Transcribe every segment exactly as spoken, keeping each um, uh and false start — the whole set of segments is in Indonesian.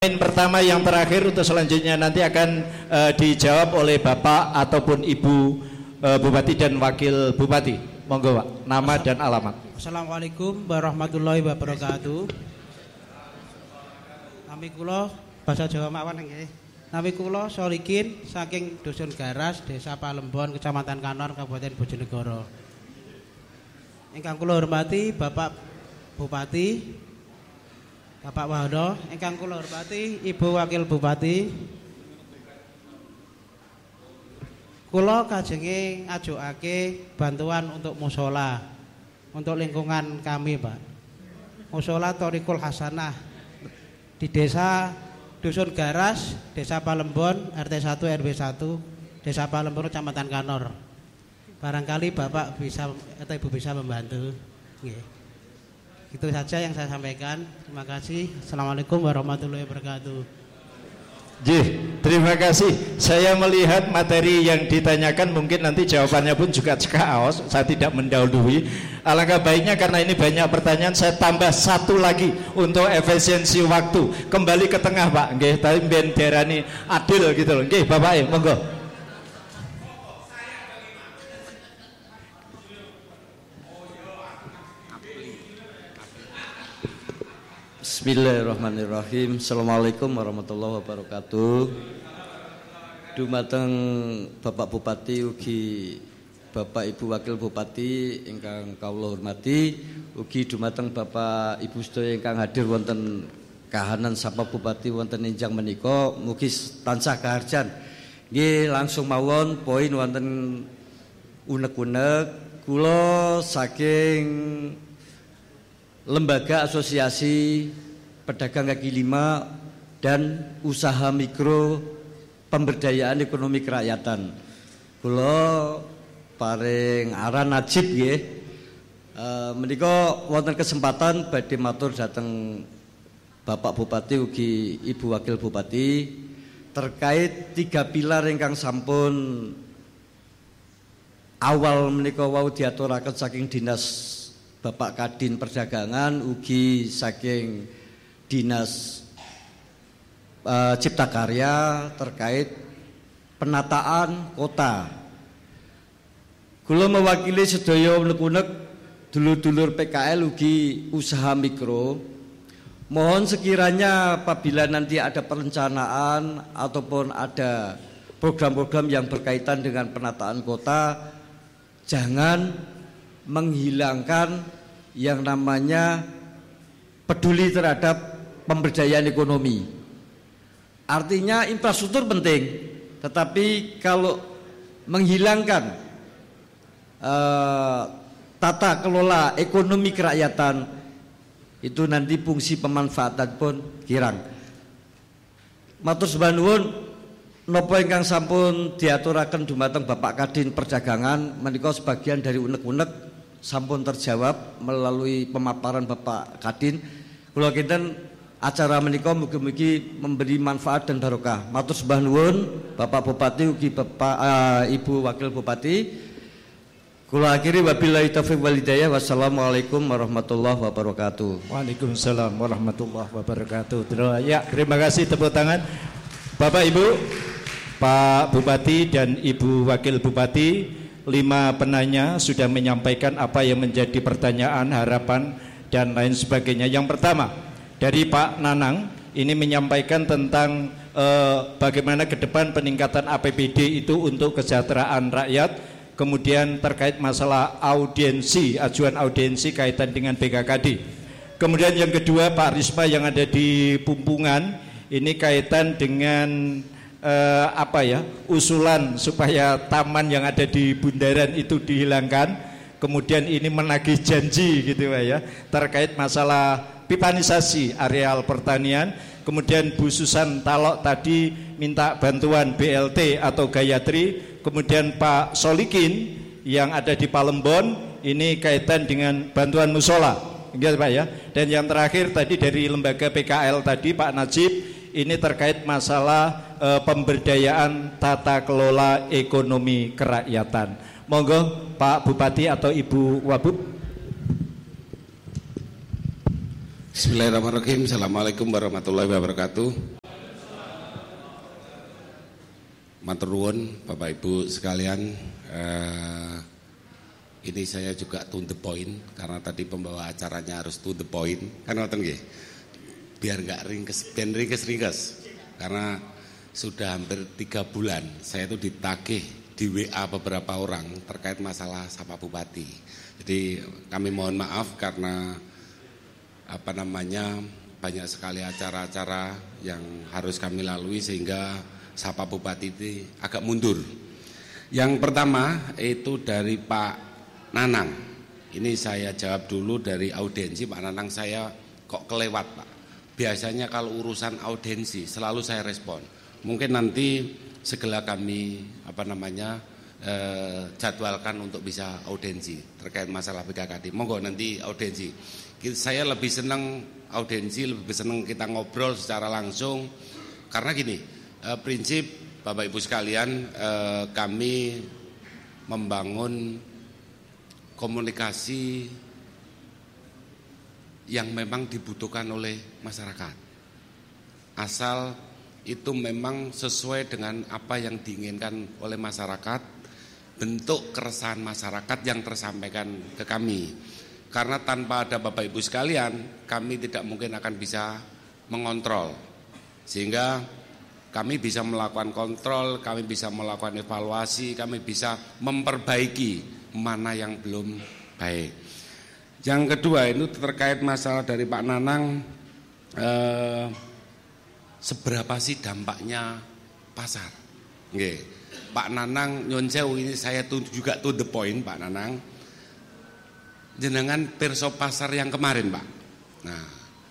Poin pertama yang terakhir untuk selanjutnya nanti akan uh, dijawab oleh Bapak ataupun Ibu uh, Bupati dan Wakil Bupati. Monggo Pak, nama dan alamat. Assalamualaikum warahmatullahi wabarakatuh. Nami kula basa Jawa mawon nggih. Nami kula Solikin saking Dusun Garas, Desa Palembon, Kecamatan Kanor, Kabupaten Bojonegoro. Ingkang kula hormati Bapak Bupati, Bapak Wahono, ingkang kula hormati Ibu Wakil Bupati. Kula kajenge ngajukake bantuan untuk mushola untuk lingkungan kami, Pak. Mushola Thoriqul Hasanah di Desa Dusun Garas, Desa Palembon, R T satu R W satu, Desa Palembon, Kecamatan Kanor. Barangkali Bapak bisa atau Ibu bisa membantu. Nggih. Itu saja yang saya sampaikan. Terima kasih. Assalamualaikum warahmatullahi wabarakatuh. Jih, terima kasih. Saya melihat materi yang ditanyakan mungkin nanti jawabannya pun juga cekaos. Saya tidak mendahului. Alangkah baiknya karena ini banyak pertanyaan, saya tambah satu lagi untuk efisiensi waktu. Kembali ke tengah Pak. Nggih, tapi ben diarani adil gitu loh. Nggih, Bapak e, monggo. Bismillahirrahmanirrahim. Assalamualaikum warahmatullahi wabarakatuh. Dumateng Bapak Bupati ugi Bapak Ibu Wakil Bupati ingkang kawula hormati, ugi dumateng Bapak Ibu sedaya ingkang hadir wonten kahanan Sapa Bupati wonten enjang menika, mugi tansah kaharjan. Nggih, langsung mawon poin wonten unek-unek kula saking Lembaga Asosiasi Pedagang Kaki Lima dan Usaha Mikro Pemberdayaan Ekonomi Kerakyatan. Kula paring aran Najib nggih. E, menika wonten kesempatan badhe matur dhateng Bapak Bupati ugi Ibu Wakil Bupati terkait tiga pilar ingkang sampun awal menika wau diaturaken saking Dinas Bapak Kadin Perdagangan ugi saking Dinas uh, Cipta Karya terkait penataan kota. Kula mewakili sedaya unek-unek dulur-dulur P K L ugi usaha mikro. Mohon sekiranya apabila nanti ada perencanaan ataupun ada program-program yang berkaitan dengan penataan kota, jangan menghilangkan yang namanya peduli terhadap pemberdayaan ekonomi. Artinya infrastruktur penting, tetapi kalau menghilangkan uh, tata kelola ekonomi kerakyatan, itu nanti fungsi pemanfaatan pun kirang. Matur sembah nuwun, napa ingkang sampun diaturaken dumateng Bapak Kadin Perdagangan menika sebagian dari unek-unek sampun terjawab melalui pemaparan Bapak Kadin. Kula kinten acara menika mugi-mugi memberi manfaat dan barokah. Matur sembah nuwun Bapak Bupati ugi Bapak uh, Ibu Wakil Bupati. Kula akhiri wabillahi taufiq wal hidayah. Wassalamualaikum warahmatullahi wabarakatuh. Waalaikumsalam warahmatullahi wabarakatuh. Ya, terima kasih, tepuk tangan. Bapak Ibu, Pak Bupati dan Ibu Wakil Bupati, lima penanya sudah menyampaikan apa yang menjadi pertanyaan, harapan dan lain sebagainya. Yang pertama dari Pak Nanang ini menyampaikan tentang eh, bagaimana ke depan peningkatan A P B D itu untuk kesejahteraan rakyat, kemudian terkait masalah audiensi, ajuan audiensi kaitan dengan B K K D. Kemudian yang kedua Pak Risma yang ada di Pumpungan ini kaitan dengan Eh, apa ya, usulan supaya taman yang ada di bundaran itu dihilangkan, kemudian ini menagih janji gitu ya terkait masalah pipanisasi areal pertanian. Kemudian Bu Susan Talok tadi minta bantuan B L T atau Gayatri. Kemudian Pak Solikin yang ada di Palembon ini kaitan dengan bantuan musola gitu Pak ya. Dan yang terakhir tadi dari lembaga P K L tadi Pak Najib ini terkait masalah e, pemberdayaan tata kelola ekonomi kerakyatan. Monggo Pak Bupati atau Ibu Wabub. Bismillahirrahmanirrahim. Assalamualaikum warahmatullahi wabarakatuh. Matur nuwun Bapak Ibu sekalian. Uh, ini saya juga to the point karena tadi pembawa acaranya harus to the point. Kan ngoten nggih. Biar enggak ringkes, ben ringkes-ringkes. Karena sudah hampir tiga bulan saya itu ditagih di W A beberapa orang terkait masalah Sapa Bupati. Jadi kami mohon maaf karena apa namanya banyak sekali acara-acara yang harus kami lalui sehingga Sapa Bupati itu agak mundur. Yang pertama itu dari Pak Nanang. Ini saya jawab dulu dari audiensi. Pak Nanang, saya kok kelewat Pak. Biasanya kalau urusan audiensi selalu saya respon. Mungkin nanti segera kami apa namanya eh, jadwalkan untuk bisa audiensi terkait masalah B K K D. Monggo nanti audiensi. Saya lebih senang audiensi, lebih senang kita ngobrol secara langsung. Karena gini, eh, prinsip Bapak Ibu sekalian, eh, kami membangun komunikasi yang memang dibutuhkan oleh masyarakat. Asal itu memang sesuai dengan apa yang diinginkan oleh masyarakat, bentuk keresahan masyarakat yang tersampaikan ke kami. Karena tanpa ada Bapak Ibu sekalian, kami tidak mungkin akan bisa mengontrol. Sehingga kami bisa melakukan kontrol, kami bisa melakukan evaluasi, kami bisa memperbaiki mana yang belum baik. Yang kedua itu terkait masalah dari Pak Nanang, eh, seberapa sih dampaknya pasar? Nggih. Pak Nanang nyun sewu, ini saya tuh juga to the point Pak Nanang. Jenengan perso pasar yang kemarin Pak. Nah,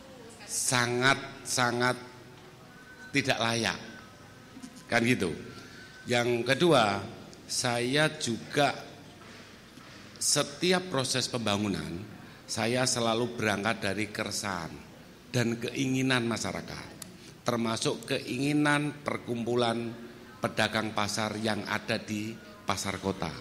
sangat-sangat tidak layak. Kan gitu. Yang kedua, saya juga setiap proses pembangunan saya selalu berangkat dari keresahan dan keinginan masyarakat. Termasuk keinginan perkumpulan pedagang pasar yang ada di pasar kota.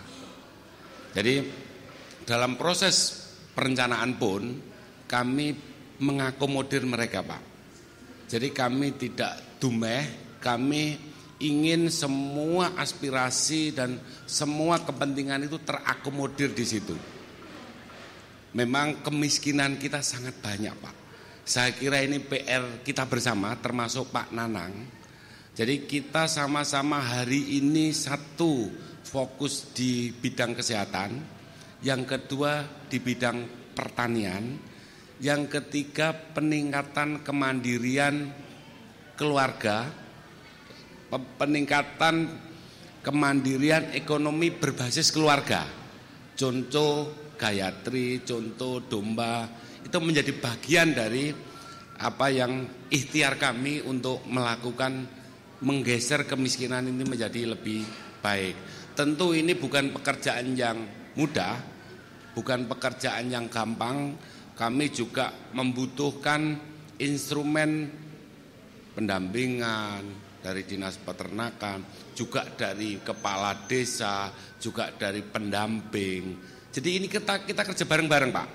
Jadi dalam proses perencanaan pun kami mengakomodir mereka Pak. Jadi kami tidak dumeh, kami ingin semua aspirasi dan semua kepentingan itu terakomodir di situ. Memang kemiskinan kita sangat banyak Pak. Saya kira ini P R kita bersama termasuk Pak Nanang. Jadi kita sama-sama hari ini satu fokus di bidang kesehatan, yang kedua di bidang pertanian, yang ketiga peningkatan kemandirian keluarga, peningkatan kemandirian ekonomi berbasis keluarga. Contoh Gayatri, contoh domba, itu menjadi bagian dari apa yang ikhtiar kami untuk melakukan menggeser kemiskinan ini menjadi lebih baik. Tentu ini bukan pekerjaan yang mudah, bukan pekerjaan yang gampang. Kami juga membutuhkan instrumen pendampingan dari Dinas Peternakan, juga dari kepala desa, juga dari pendamping. Jadi ini kita kita kerja bareng-bareng Pak.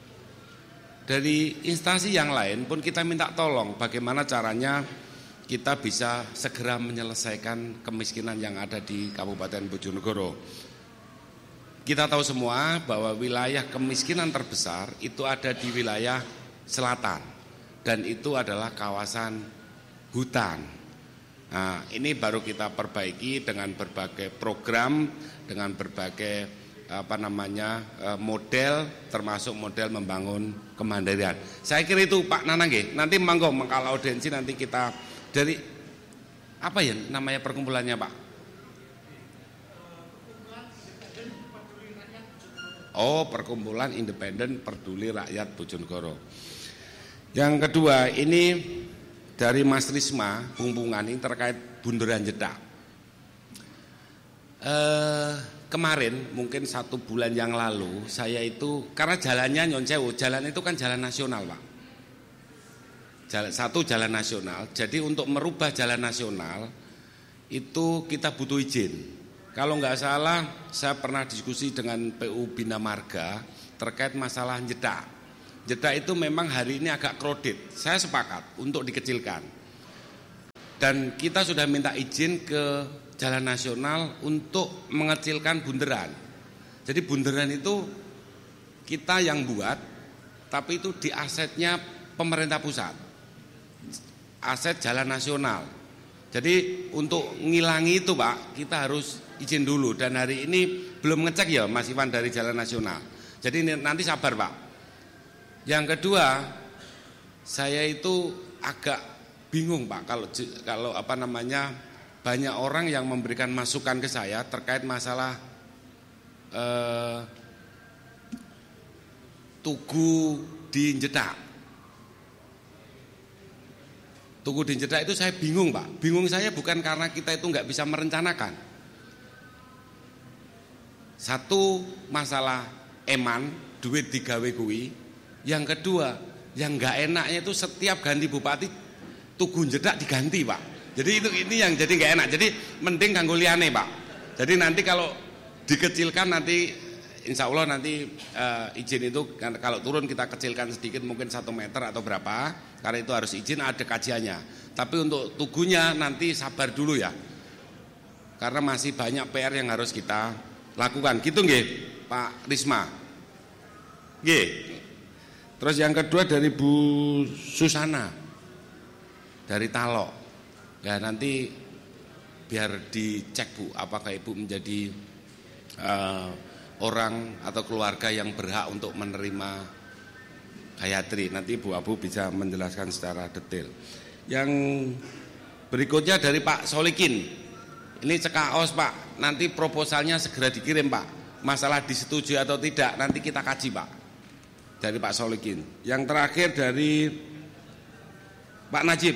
Dari instansi yang lain pun kita minta tolong bagaimana caranya kita bisa segera menyelesaikan kemiskinan yang ada di Kabupaten Bojonegoro. Kita tahu semua bahwa wilayah kemiskinan terbesar itu ada di wilayah selatan, dan itu adalah kawasan hutan. Nah, ini baru kita perbaiki dengan berbagai program, dengan berbagai apa namanya model, termasuk model membangun kemandirian. Saya kira itu Pak Nanang nggih. Nanti monggo mengkala audiensi nanti kita dari apa ya namanya perkumpulannya Pak? Oh, Perkumpulan Independen Peduli Rakyat Bojonegoro. Yang kedua, ini dari Mas Risma Pungpungan ini terkait bundaran Jeddah. Eh, kemarin mungkin satu bulan yang lalu saya itu karena jalannya nyon sewu, jalan itu kan jalan nasional Pak. Jalan, satu jalan nasional. Jadi untuk merubah jalan nasional itu kita butuh izin. Kalau nggak salah, saya pernah diskusi dengan P U Bina Marga terkait masalah Jeddah. Jeddah itu memang hari ini agak crowded. Saya sepakat untuk dikecilkan. Dan kita sudah minta izin ke Jalan Nasional untuk mengecilkan bundaran. Jadi bundaran itu kita yang buat, tapi itu di asetnya pemerintah pusat. Aset Jalan Nasional. Jadi untuk ngilangi itu Pak, kita harus izin dulu. Dan hari ini belum ngecek ya Mas Iwan dari Jalan Nasional. Jadi nanti sabar Pak. Yang kedua, saya itu agak bingung Pak kalau kalau apa namanya banyak orang yang memberikan masukan ke saya terkait masalah eh, Tugu di Jeddah. Tugu di Jeddah itu saya bingung Pak. Bingung saya bukan karena kita itu nggak bisa merencanakan. Satu masalah eman, duit digawe kuwi. Yang kedua, yang nggak enaknya itu setiap ganti bupati Tugu Jeddah diganti Pak. Jadi itu ini yang jadi nggak enak. Jadi mending kanggo liyane Pak. Jadi nanti kalau dikecilkan nanti insya Allah nanti uh, izin itu kalau turun kita kecilkan sedikit mungkin satu meter atau berapa. Karena itu harus izin ada kajiannya. Tapi untuk tugunya nanti sabar dulu ya. Karena masih banyak P R yang harus kita lakukan. Gitu nggih Pak Risma. Nggih. Terus yang kedua dari Bu Susana dari Talok. Ya nanti biar dicek Bu apakah Ibu menjadi uh, orang atau keluarga yang berhak untuk menerima Gayatri. Nanti Bu Abu bisa menjelaskan secara detail. Yang berikutnya dari Pak Solikin. Ini cekaos Pak. Nanti proposalnya segera dikirim Pak. Masalah disetujui atau tidak nanti kita kaji Pak. Dari Pak Solikin. Yang terakhir dari Pak Najib.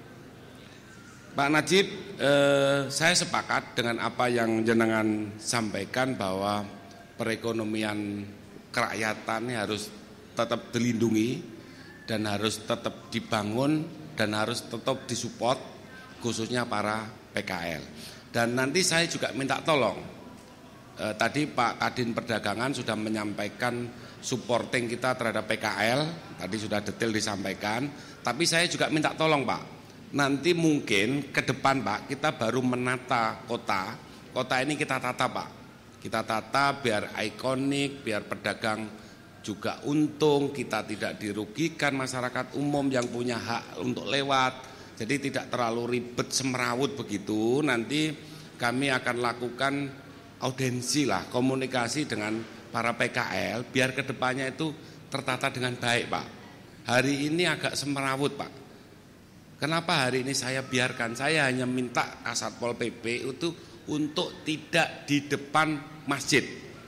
Pak Najib, eh, saya sepakat dengan apa yang jenengan sampaikan bahwa perekonomian kerakyatan ini harus tetap dilindungi dan harus tetap dibangun dan harus tetap disupport khususnya para P K L. Dan nanti saya juga minta tolong. Eh, tadi Pak Kadin Perdagangan sudah menyampaikan supporting kita terhadap P K L, tadi sudah detail disampaikan, tapi saya juga minta tolong Pak, nanti mungkin ke depan Pak, kita baru menata kota, kota ini kita tata Pak, kita tata biar ikonik, biar pedagang juga untung, kita tidak dirugikan masyarakat umum yang punya hak untuk lewat, jadi tidak terlalu ribet semrawut begitu, nanti kami akan lakukan audensi lah, komunikasi dengan para P K L biar kedepannya itu tertata dengan baik Pak. Hari ini agak semrawut Pak. Kenapa hari ini saya biarkan? Saya hanya minta Kasatpol P P itu untuk tidak di depan masjid.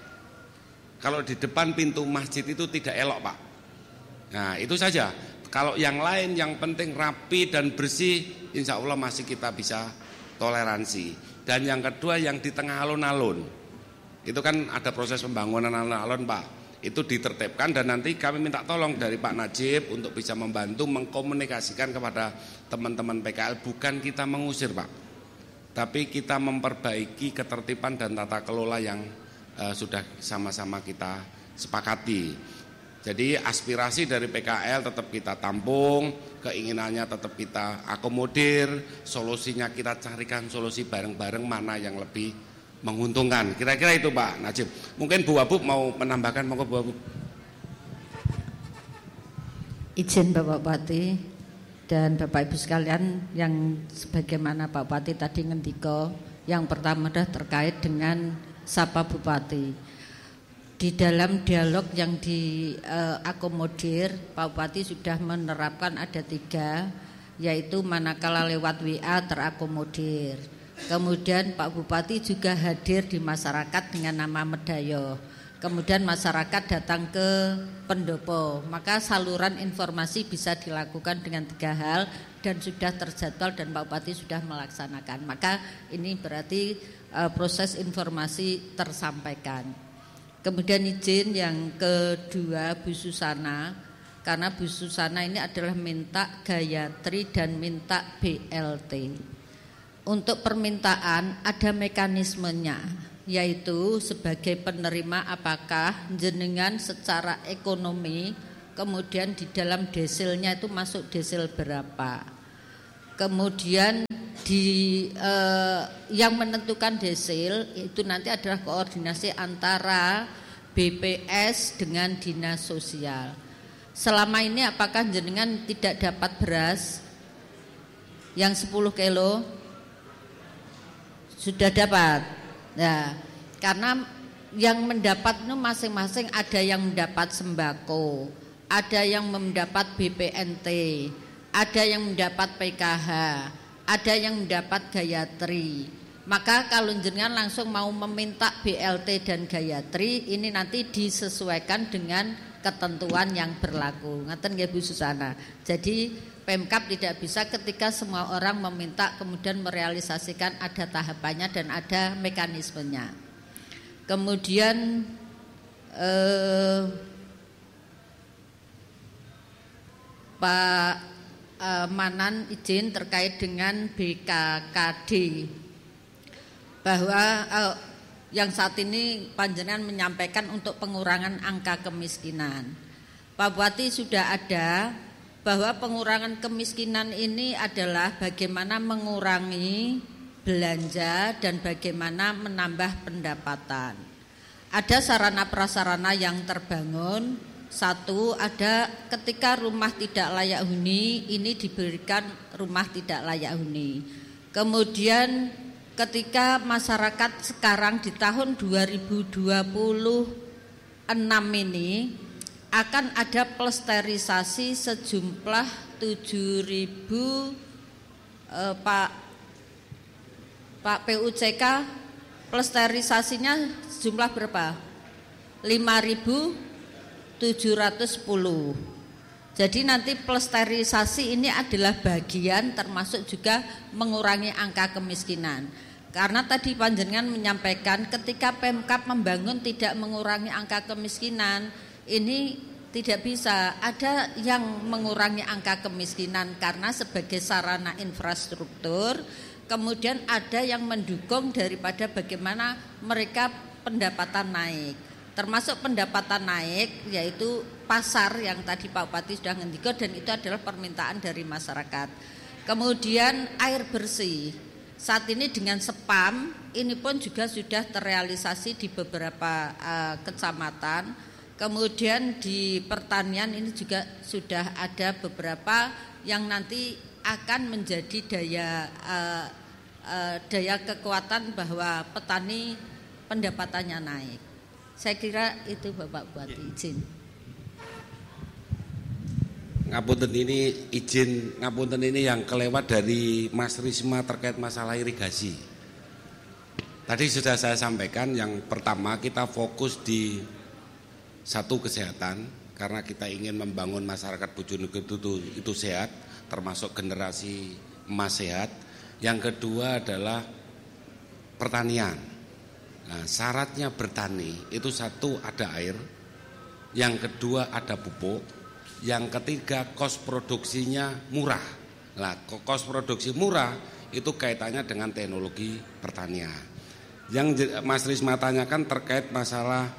Kalau di depan pintu masjid itu tidak elok Pak. Nah itu saja. Kalau yang lain yang penting rapi dan bersih, insya Allah masih kita bisa toleransi. Dan yang kedua yang di tengah alun-alun. Itu kan ada proses pembangunan alun-alun Pak. Itu ditertibkan dan nanti kami minta tolong dari Pak Najib untuk bisa membantu mengkomunikasikan kepada teman-teman P K L. Bukan kita mengusir Pak, tapi kita memperbaiki ketertiban dan tata kelola yang uh, sudah sama-sama kita sepakati. Jadi aspirasi dari P K L tetap kita tampung, keinginannya tetap kita akomodir, solusinya kita carikan solusi bareng-bareng mana yang lebih menguntungkan. Kira-kira itu Pak Najib. Mungkin Bu Wabub mau menambahkan, monggo Bu Wabub. Izin Bapak Bupati dan Bapak Ibu sekalian, yang sebagaimana Pak Bupati tadi ngendika, yang pertama adalah terkait dengan Sapa Bupati. Di dalam dialog yang diakomodir, Pak Bupati sudah menerapkan ada tiga, yaitu manakala lewat W A terakomodir. Kemudian Pak Bupati juga hadir di masyarakat dengan nama Medayo. Kemudian masyarakat datang ke pendopo, maka saluran informasi bisa dilakukan dengan tiga hal dan sudah terjadwal dan Pak Bupati sudah melaksanakan. Maka ini berarti uh, proses informasi tersampaikan. Kemudian izin yang kedua Bu Susana, karena Bu Susana ini adalah minta Gayatri dan minta B L T. Untuk permintaan ada mekanismenya, yaitu sebagai penerima apakah jenengan secara ekonomi kemudian di dalam desilnya itu masuk desil berapa. Kemudian di eh, yang menentukan desil itu nanti adalah koordinasi antara B P S dengan dinas sosial. Selama ini apakah jenengan tidak dapat beras yang sepuluh kilo? Sudah dapat. Nah, karena yang mendapat itu masing-masing, ada yang mendapat sembako, ada yang mendapat B P N T, ada yang mendapat P K H, ada yang mendapat Gayatri. Maka kalau jenengan langsung mau meminta B L T dan Gayatri, ini nanti disesuaikan dengan ketentuan yang berlaku. Ngaten nggih Bu Susana. Jadi Pemkab tidak bisa ketika semua orang meminta kemudian merealisasikan, ada tahapannya dan ada mekanismenya. Kemudian eh, Pak eh, Manan izin terkait dengan B K K D, bahwa eh, yang saat ini panjenengan menyampaikan untuk pengurangan angka kemiskinan. Pak Bupati sudah ada bahwa pengurangan kemiskinan ini adalah bagaimana mengurangi belanja dan bagaimana menambah pendapatan. Ada sarana prasarana yang terbangun. Satu, ada ketika rumah tidak layak huni, ini diberikan rumah tidak layak huni. Kemudian ketika masyarakat sekarang di tahun dua ribu dua puluh enam ini akan ada plesterisasi sejumlah tujuh ribu eh, Pak Pak P U C K, plesterisasinya jumlah berapa? lima ribu tujuh ratus sepuluh. Jadi nanti plesterisasi ini adalah bagian termasuk juga mengurangi angka kemiskinan. Karena tadi panjenengan menyampaikan ketika Pemkab membangun tidak mengurangi angka kemiskinan, ini tidak bisa. Ada yang mengurangi angka kemiskinan karena sebagai sarana infrastruktur, kemudian ada yang mendukung daripada bagaimana mereka pendapatan naik. Termasuk pendapatan naik yaitu pasar yang tadi Pak Bupati sudah ngendika, dan itu adalah permintaan dari masyarakat. Kemudian air bersih. Saat ini dengan Spam ini pun juga sudah terrealisasi di beberapa uh, kecamatan. Kemudian di pertanian ini juga sudah ada beberapa yang nanti akan menjadi daya uh, uh, daya kekuatan bahwa petani pendapatannya naik. Saya kira itu Bapak Bupati, izin. Ngapunten ini izin ngapunten ini yang kelewat dari Mas Risma terkait masalah irigasi. Tadi sudah saya sampaikan, yang pertama kita fokus di satu, kesehatan, karena kita ingin membangun masyarakat Bojonegoro itu, itu sehat, termasuk generasi emas sehat. Yang kedua adalah pertanian. Nah, syaratnya bertani itu satu, ada air, yang kedua ada pupuk, yang ketiga kos produksinya murah. Nah, kos produksi murah itu kaitannya dengan teknologi pertanian. Yang Mas Risma tanyakan terkait masalah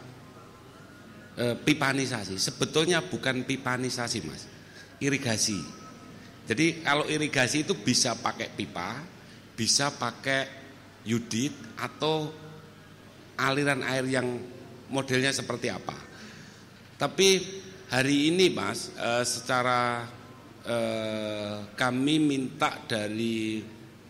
e, pipanisasi, sebetulnya bukan pipanisasi Mas, irigasi. Jadi kalau irigasi itu bisa pakai pipa, bisa pakai yudit atau aliran air yang modelnya seperti apa. Tapi hari ini Mas, e, secara e, kami minta dari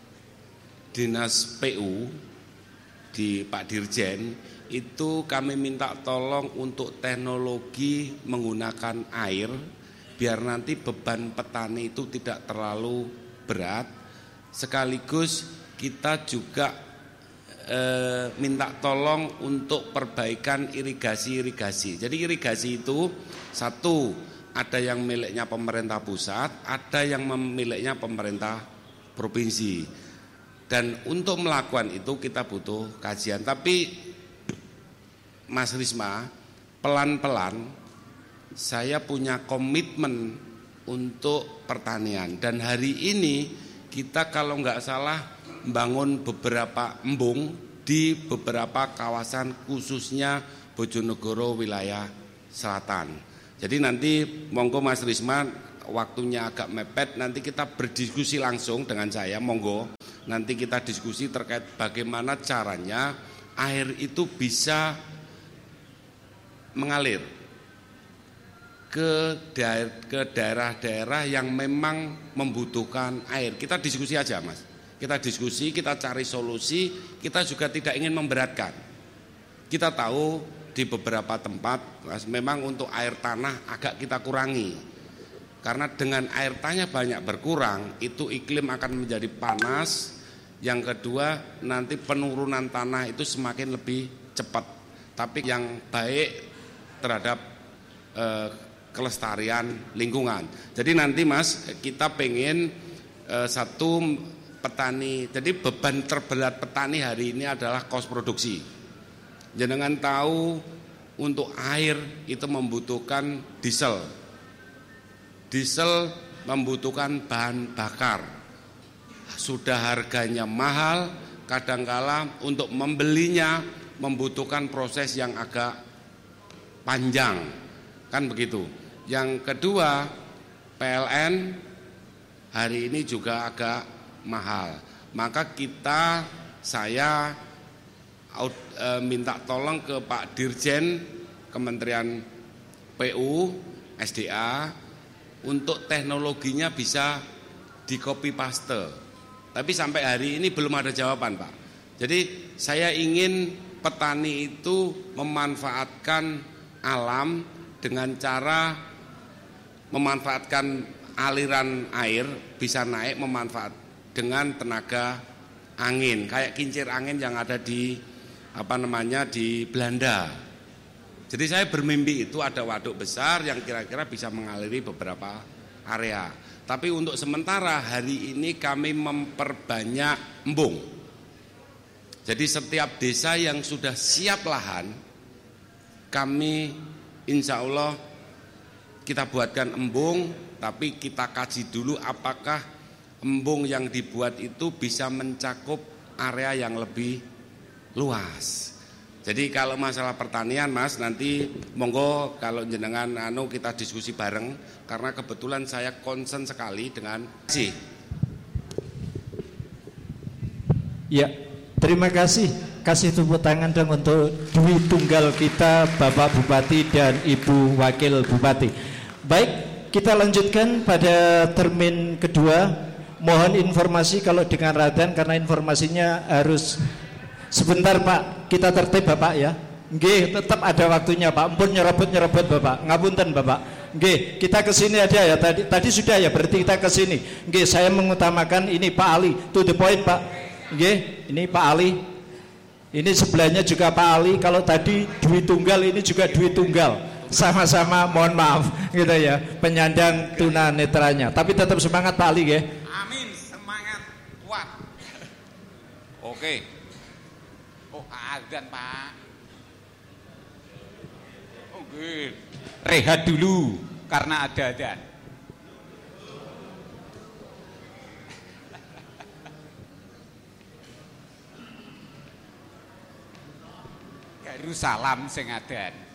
Dinas P U di Pak Dirjen, itu kami minta tolong untuk teknologi menggunakan air, biar nanti beban petani itu tidak terlalu berat. Sekaligus kita juga E, minta tolong untuk perbaikan irigasi-irigasi. Jadi irigasi itu satu, ada yang miliknya pemerintah pusat, ada yang miliknya pemerintah provinsi. Dan untuk melakukan itu kita butuh kajian. Tapi Mas Risma, pelan-pelan saya punya komitmen untuk pertanian. Dan hari ini kita kalau nggak salah membangun beberapa embung di beberapa kawasan, khususnya Bojonegoro wilayah selatan. Jadi nanti monggo Mas Risman, waktunya agak mepet, nanti kita berdiskusi langsung dengan saya, monggo. Nanti kita diskusi terkait bagaimana caranya air itu bisa mengalir ke daer- ke daerah-daerah yang memang membutuhkan air. Kita diskusi aja, Mas. Kita diskusi, kita cari solusi, kita juga tidak ingin memberatkan. Kita tahu di beberapa tempat Mas, memang untuk air tanah agak kita kurangi. Karena dengan air tanah banyak berkurang, itu iklim akan menjadi panas. Yang kedua, nanti penurunan tanah itu semakin lebih cepat. Tapi yang baik terhadap eh, kelestarian lingkungan. Jadi nanti Mas, kita pengen eh, satu petani. Jadi beban terberat petani hari ini adalah kos produksi. Jenengan tahu untuk air itu membutuhkan diesel. Diesel membutuhkan bahan bakar. Sudah harganya mahal, kadangkala untuk membelinya membutuhkan proses yang agak panjang. Kan begitu. Yang kedua, P L N hari ini juga agak mahal. Maka kita, saya e, minta tolong ke Pak Dirjen Kementerian P U, S D A untuk teknologinya bisa di copy paste. Tapi sampai hari ini belum ada jawaban, Pak. Jadi saya ingin petani itu memanfaatkan alam dengan cara memanfaatkan aliran air, bisa naik memanfaat dengan tenaga angin, kayak kincir angin yang ada di apa namanya di Belanda. Jadi saya bermimpi itu ada waduk besar yang kira-kira bisa mengaliri beberapa area. Tapi untuk sementara hari ini kami memperbanyak embung. Jadi setiap desa yang sudah siap lahan, kami insya Allah kita buatkan embung, tapi kita kaji dulu apakah embung yang dibuat itu bisa mencakup area yang lebih luas. Jadi kalau masalah pertanian Mas, nanti monggo kalau jenengan anu kita diskusi bareng, karena kebetulan saya concern sekali dengan sih. Ya, terima kasih. Kasih tepuk tangan dong untuk Dwi Tunggal kita, Bapak Bupati dan Ibu Wakil Bupati. Baik, kita lanjutkan pada termin kedua. Mohon informasi kalau dengan Radan, karena informasinya harus sebentar Pak, kita tertib Bapak ya. Nggih, tetap ada waktunya Pak. Ampun nyerobot-nyerobot Bapak. Ngapunten Bapak. Nggih, kita ke sini aja ya. Tadi tadi sudah ya, berarti kita ke sini. Nggih, saya mengutamakan ini Pak Ali, to the point Pak. Nggih, ini Pak Ali. Ini sebelahnya juga Pak Ali. Kalau tadi Dwi Tunggal, ini juga Dwi Tunggal. Sama-sama mohon maaf gitu ya, penyandang tunanetranya. Tapi tetap semangat Pak Ali nggih. Amin, semangat kuat. Oke. Adzan Pak. Oke. Rehat dulu karena ada adzan. Garu salam sing adzan.